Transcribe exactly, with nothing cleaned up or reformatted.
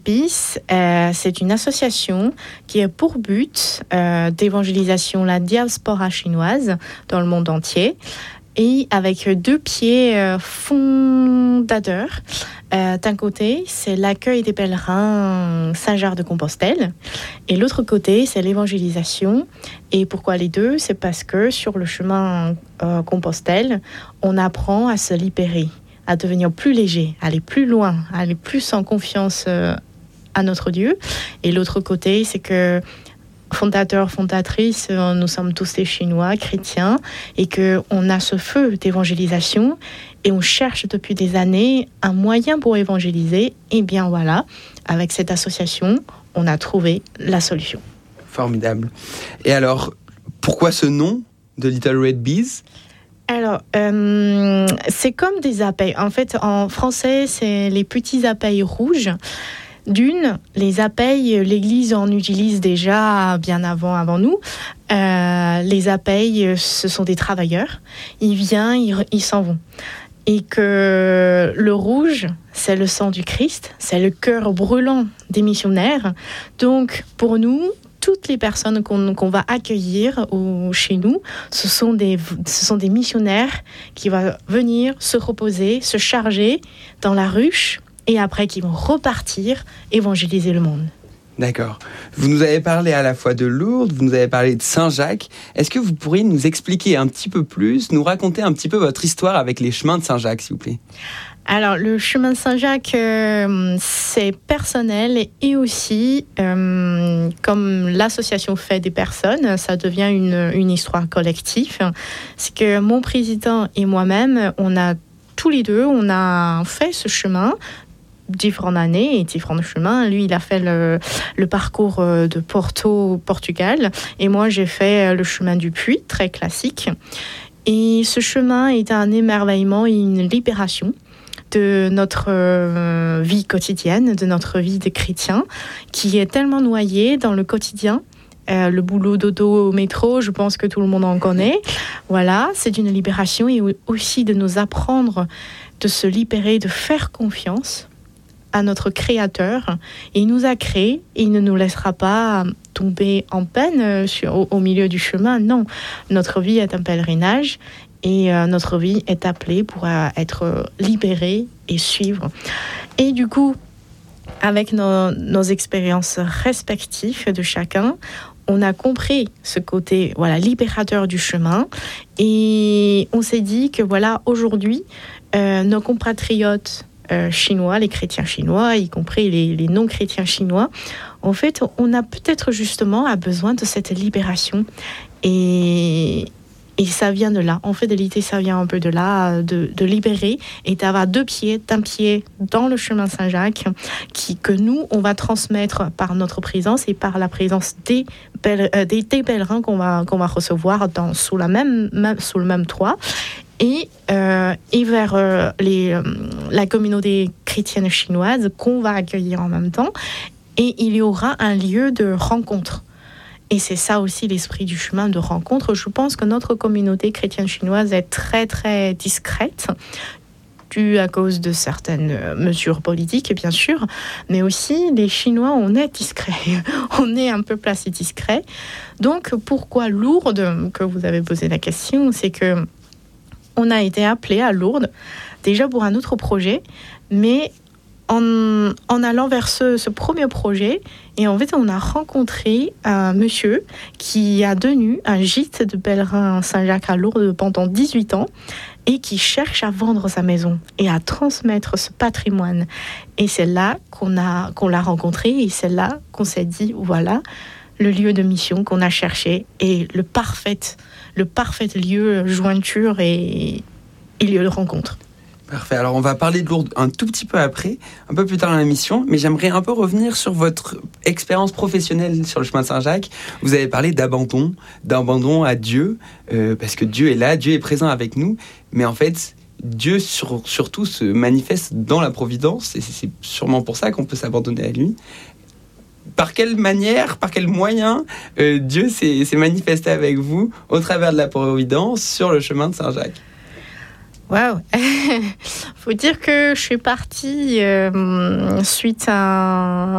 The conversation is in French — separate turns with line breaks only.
Peace, euh, c'est une association qui a pour but euh, d'évangélisation la diaspora chinoise dans le monde entier, et avec deux pieds euh, fondateurs. Euh, d'un côté, c'est l'accueil des pèlerins Saint-Jacques-de-Compostelle, et l'autre côté, c'est l'évangélisation. Et pourquoi les deux ? C'est parce que sur le chemin euh, Compostelle, on apprend à se libérer, à devenir plus léger, à aller plus loin, à aller plus en confiance euh, à notre Dieu. Et l'autre côté, c'est que fondateurs, fondatrices, nous sommes tous des Chinois chrétiens, et qu'on a ce feu d'évangélisation, et on cherche depuis des années un moyen pour évangéliser. Et bien voilà, avec cette association, on a trouvé la solution.
Formidable. Et alors, pourquoi ce nom de Little Red Bees ?
Alors, euh, c'est comme des abeilles. En fait, en français, c'est les petits abeilles rouges. D'une, les abeilles, l'Église en utilise déjà bien avant, avant nous. Euh, les abeilles, ce sont des travailleurs. Ils viennent, ils, ils s'en vont. Et que le rouge, c'est le sang du Christ, c'est le cœur brûlant des missionnaires. Donc, pour nous, toutes les personnes qu'on, qu'on va accueillir au, chez nous, ce sont, des, ce sont des missionnaires qui vont venir se reposer, se charger dans la ruche, et après qui vont repartir évangéliser le monde.
D'accord. Vous nous avez parlé à la fois de Lourdes, vous nous avez parlé de Saint-Jacques. Est-ce que vous pourriez nous expliquer un petit peu plus, nous raconter un petit peu votre histoire avec les chemins de Saint-Jacques, s'il vous plaît ?
Alors, le chemin de Saint-Jacques, euh, c'est personnel, et aussi, euh, comme l'association fait des personnes, ça devient une, une histoire collective. C'est que mon président et moi-même, on a tous les deux, on a fait ce chemin différentes années et différents chemins. Lui, il a fait le, le parcours de Porto, Portugal, et moi, j'ai fait le chemin du Puy, très classique. Et ce chemin est un émerveillement et une libération de notre euh, vie quotidienne, de notre vie de chrétien, qui est tellement noyée dans le quotidien. Euh, le boulot dodo au métro, je pense que tout le monde en connaît. Voilà, c'est une libération, et aussi de nous apprendre de se libérer, de faire confiance à notre Créateur. Et il nous a créés, et il ne nous laissera pas tomber en peine sur, au, au milieu du chemin. Non, notre vie est un pèlerinage, et euh, notre vie est appelée pour euh, être libérée et suivre. Et du coup, avec nos, nos expériences respectives de chacun, on a compris ce côté voilà, libérateur du chemin, et on s'est dit que voilà, aujourd'hui, euh, nos compatriotes euh, chinois, les chrétiens chinois, y compris les, les non-chrétiens chinois, en fait, on a peut-être justement a besoin de cette libération. Et, et ça vient de là. En fidélité, ça vient un peu de là, de, de libérer, et d'avoir deux pieds, d'un pied dans le chemin Saint-Jacques, qui, que nous, on va transmettre par notre présence et par la présence des, pèler, des, des pèlerins qu'on va, qu'on va recevoir dans, sous, la même, même, sous le même toit. Et, euh, et vers euh, les, euh, la communauté chrétienne chinoise qu'on va accueillir en même temps. Et il y aura un lieu de rencontre. Et c'est ça aussi l'esprit du chemin de rencontre. Je pense que notre communauté chrétienne chinoise est très très discrète, due à cause de certaines mesures politiques, bien sûr, mais aussi les Chinois, on est discrets, on est un peuple assez discret. Donc pourquoi Lourdes, que vous avez posé la question, c'est que on a été appelé à Lourdes, déjà pour un autre projet, mais en, en allant vers ce, ce premier projet, et en fait, on a rencontré un monsieur qui a tenu un gîte de pèlerins Saint-Jacques à Lourdes pendant dix-huit ans, et qui cherche à vendre sa maison et à transmettre ce patrimoine. Et c'est là qu'on, a, qu'on l'a rencontré, et c'est là qu'on s'est dit, voilà, le lieu de mission qu'on a cherché, et le parfait, le parfait lieu jointure et, et lieu de rencontre.
Parfait. Alors, on va parler de Lourdes un tout petit peu après, un peu plus tard dans l'émission, mais j'aimerais un peu revenir sur votre expérience professionnelle sur le chemin de Saint-Jacques. Vous avez parlé d'abandon, d'abandon à Dieu, euh, parce que Dieu est là, Dieu est présent avec nous, mais en fait, Dieu sur, surtout se manifeste dans la providence, et c'est sûrement pour ça qu'on peut s'abandonner à lui. Par quelle manière, par quel moyen euh, Dieu s'est, s'est manifesté avec vous au travers de la providence sur le chemin de Saint-Jacques ?
Waouh. Faut dire que je suis partie euh, suite à un